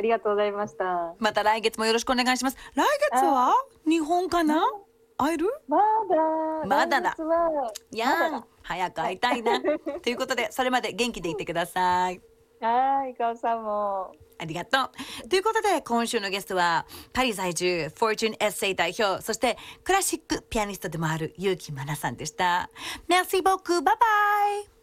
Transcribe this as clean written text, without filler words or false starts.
りがとうございました。 また来月もよろしくお願いします。来月は日本かな？会える？ まだだ。 来月はいやーん、早く会いたいな。ということで、それまで元気でいてください。 はい、かおさんも。 ありがとう。ということで、今週のゲストは、パリ在住、フォーチュンエッセイ代表、そしてクラシックピアニストでもある結城真奈さんでした。Merci beaucoup. Bye bye.